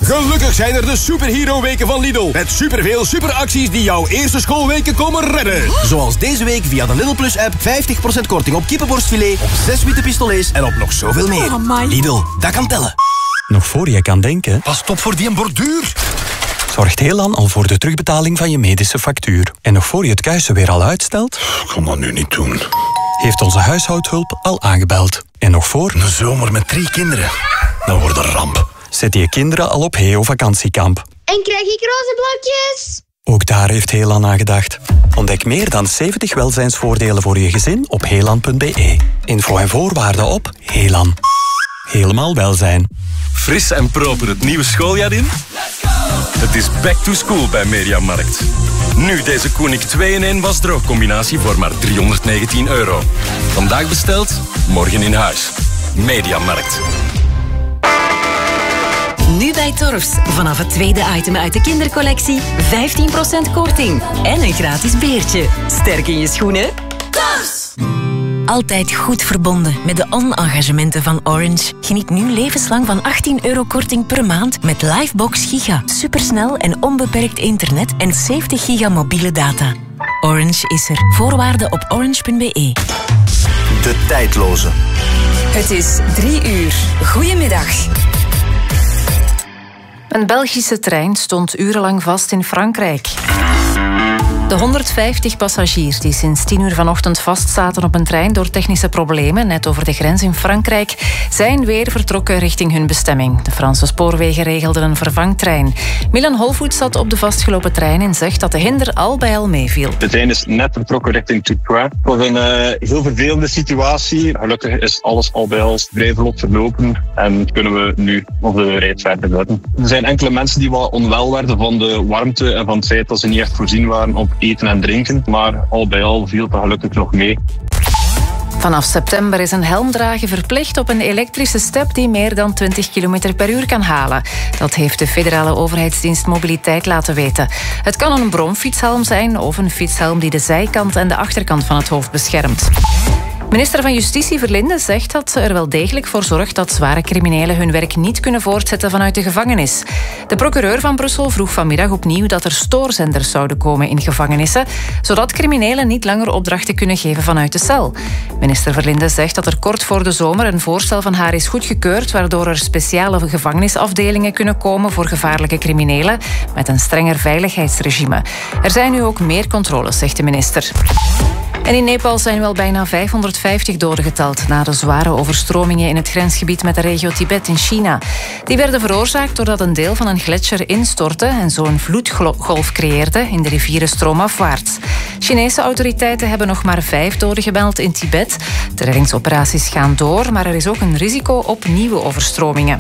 Gelukkig zijn er de superhero-weken van Lidl. Met superveel superacties die jouw eerste schoolweken komen redden. Zoals deze week via de Lidl Plus-app 50% korting op kippenborstfilet, op 6 witte pistolets en op nog zoveel meer. Lidl, dat kan tellen. Nog voor je kan denken... Pas op voor die borduur. Zorgt Helan al voor de terugbetaling van je medische factuur. En nog voor je het kuisen weer al uitstelt... Ik kan dat nu niet doen. Heeft onze huishoudhulp al aangebeld. En nog voor... Een zomer met 3 kinderen. Dat wordt een ramp. Zet je kinderen al op Heo vakantiekamp. En krijg ik roze blokjes? Ook daar heeft Helan aan gedacht. Ontdek meer dan 70 welzijnsvoordelen voor je gezin op helan.be. Info en voorwaarden op Helan. Helemaal welzijn. Fris en proper het nieuwe schooljaar in? Het is back to school bij Mediamarkt. Nu deze Koenig 2-in-1 wasdroogcombinatie voor maar €319. Vandaag besteld, morgen in huis. Mediamarkt. Nu bij Torfs. Vanaf het tweede item uit de kindercollectie 15% korting. En een gratis beertje. Sterk in je schoenen. Torfs! Altijd goed verbonden met de on-engagementen van Orange. Geniet nu levenslang van €18 korting per maand met Livebox Giga. Supersnel en onbeperkt internet en 70 giga mobiele data. Orange is er. Voorwaarden op orange.be. De tijdloze. Het is 3 uur. Goedemiddag. Een Belgische trein stond urenlang vast in Frankrijk. De 150 passagiers die sinds 10 uur vanochtend vastzaten op een trein door technische problemen net over de grens in Frankrijk zijn weer vertrokken richting hun bestemming. De Franse spoorwegen regelden een vervangtrein. Milan Holvoet zat op de vastgelopen trein en zegt dat de hinder al bij al meeviel. De trein is net vertrokken richting Tourcoing. Het was een heel vervelende situatie. Gelukkig is alles al bij al vrij vlot verlopen en kunnen we nu onze reis verder zetten. Er zijn enkele mensen die wat onwel werden van de warmte en van het feit dat ze niet echt voorzien waren op eten en drinken, maar al bij al viel het gelukkig nog mee. Vanaf september is een helmdragen verplicht op een elektrische step die meer dan 20 km per uur kan halen. Dat heeft de federale overheidsdienst Mobiliteit laten weten. Het kan een bromfietshelm zijn of een fietshelm die de zijkant en de achterkant van het hoofd beschermt. Minister van Justitie Verlinde zegt dat ze er wel degelijk voor zorgt dat zware criminelen hun werk niet kunnen voortzetten vanuit de gevangenis. De procureur van Brussel vroeg vanmiddag opnieuw dat er stoorzenders zouden komen in gevangenissen, zodat criminelen niet langer opdrachten kunnen geven vanuit de cel. Minister Verlinde zegt dat er kort voor de zomer een voorstel van haar is goedgekeurd, waardoor er speciale gevangenisafdelingen kunnen komen voor gevaarlijke criminelen met een strenger veiligheidsregime. Er zijn nu ook meer controles, zegt de minister. En in Nepal zijn wel bijna 550 doden geteld na de zware overstromingen in het grensgebied met de regio Tibet in China. Die werden veroorzaakt doordat een deel van een gletsjer instortte en zo een vloedgolf creëerde in de rivieren stroomafwaarts. Chinese autoriteiten hebben nog maar 5 doden gemeld in Tibet. De reddingsoperaties gaan door, maar er is ook een risico op nieuwe overstromingen.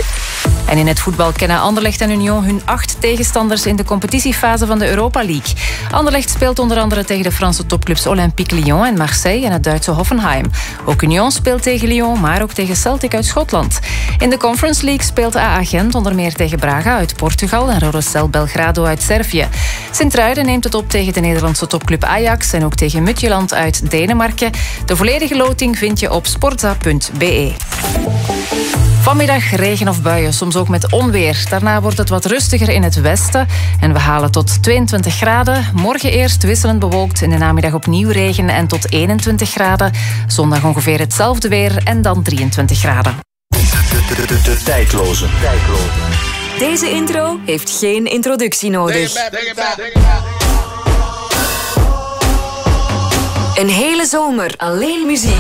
En in het voetbal kennen Anderlecht en Union hun 8 tegenstanders in de competitiefase van de Europa League. Anderlecht speelt onder andere tegen de Franse topclubs Olympique Lyon en Marseille en het Duitse Hoffenheim. Ook Union speelt tegen Lyon, maar ook tegen Celtic uit Schotland. In de Conference League speelt AA Gent onder meer tegen Braga uit Portugal en Rosell Belgrado uit Servië. Sint-Truiden neemt het op tegen de Nederlandse topclub Ajax en ook tegen Midtjylland uit Denemarken. De volledige loting vind je op sportza.be. Vanmiddag regen of buien, soms ook met onweer. Daarna wordt het wat rustiger in het westen en we halen tot 22 graden. Morgen eerst wisselend bewolkt, in de namiddag opnieuw regen en tot 21 graden. Zondag ongeveer hetzelfde weer en dan 23 graden. De tijdloze. Deze intro heeft geen introductie nodig. Een hele zomer alleen muziek.